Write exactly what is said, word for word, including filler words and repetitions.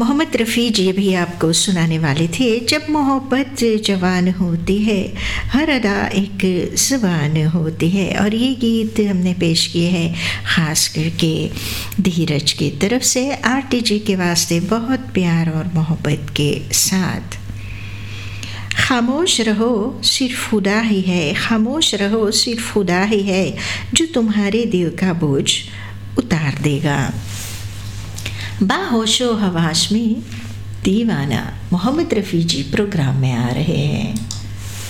मोहम्मद रफ़ी जी भी आपको सुनाने वाले थे। जब मोहब्बत जवान होती है, हर अदा एक ज़ुबान होती है। और ये गीत हमने पेश किए हैं ख़ास करके धीरज की तरफ से आरटी जी के वास्ते, बहुत प्यार और मोहब्बत के साथ। खामोश रहो सिर्फ खुदा ही है, खामोश रहो सिर्फ खुदा ही है जो तुम्हारे दिल का बोझ उतार देगा। बाहोशो हवास में दीवाना मोहम्मद रफ़ी जी प्रोग्राम में आ रहे हैं।